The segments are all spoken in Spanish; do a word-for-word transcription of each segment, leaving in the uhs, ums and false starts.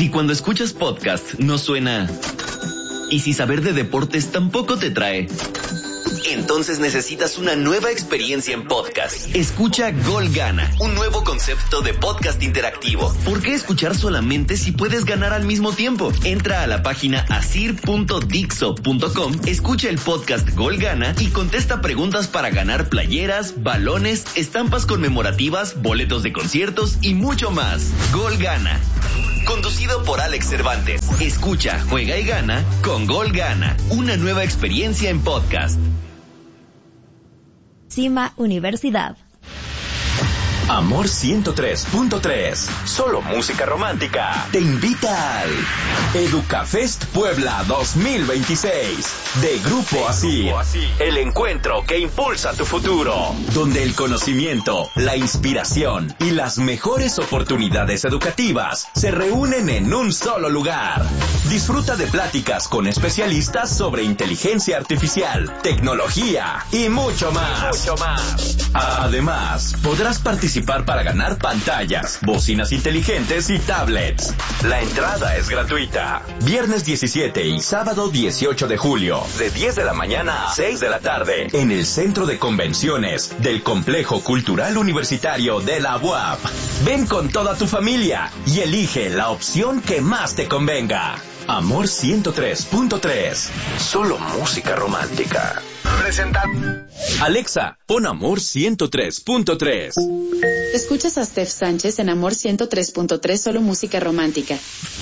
Si cuando escuchas podcast no suena... Y si saber de deportes tampoco te trae... Entonces necesitas una nueva experiencia en podcast. Escucha Gol Gana, un nuevo concepto de podcast interactivo. ¿Por qué escuchar solamente si puedes ganar al mismo tiempo? Entra a la página asir punto dixo punto com, escucha el podcast Gol Gana y contesta preguntas para ganar playeras, balones, estampas conmemorativas, boletos de conciertos y mucho más. Gol Gana. Conducido por Alex Cervantes. Escucha, juega y gana con Gol Gana. Una nueva experiencia en podcast. Cima Universidad. Amor ciento tres punto tres, solo música romántica, te invita al Educafest Puebla dos mil veintiséis de Grupo Asir, el encuentro que impulsa tu futuro, donde el conocimiento, la inspiración y las mejores oportunidades educativas se reúnen en un solo lugar. Disfruta de pláticas con especialistas sobre inteligencia artificial, tecnología y mucho más. Mucho más. Además, podrás participar para ganar pantallas, bocinas inteligentes y tablets. La entrada es gratuita. Viernes diecisiete y sábado dieciocho de julio, de diez de la mañana a seis de la tarde, en el Centro de Convenciones del Complejo Cultural Universitario de la U A P. Ven con toda tu familia y elige la opción que más te convenga. Amor ciento tres punto tres, solo música romántica. Presenta. Alexa, pon Amor ciento tres punto tres. Escuchas a Steph Sánchez en Amor ciento tres punto tres, solo música romántica.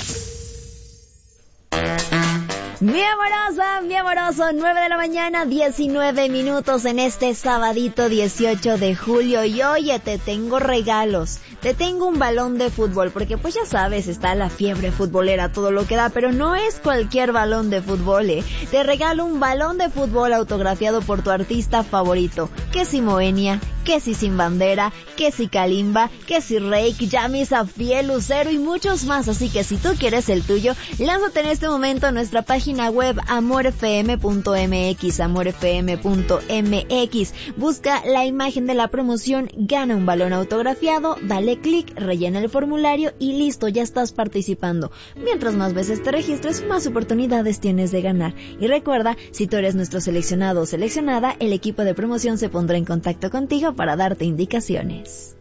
Mi amorosa, mi amoroso, nueve de la mañana, diecinueve minutos en este sabadito dieciocho de julio. Y oye, te tengo regalos, te tengo un balón de fútbol, porque pues ya sabes, está la fiebre futbolera, todo lo que da, pero no es cualquier balón de fútbol, ¿eh? Te regalo un balón de fútbol autografiado por tu artista favorito, que si Moenia, que si Sin Bandera, que si Kalimba, que si Reik, Yami, Safiel, Lucero y muchos más. Así que si tú quieres el tuyo, lánzate en este momento a nuestra página web amor f m punto m x, amor f m punto m x. Busca la imagen de la promoción, gana un balón autografiado, dale clic, rellena el formulario y listo, ya estás participando. Mientras más veces te registres, más oportunidades tienes de ganar. Y recuerda, si tú eres nuestro seleccionado o seleccionada, el equipo de promoción se pondrá en contacto contigo para darte indicaciones.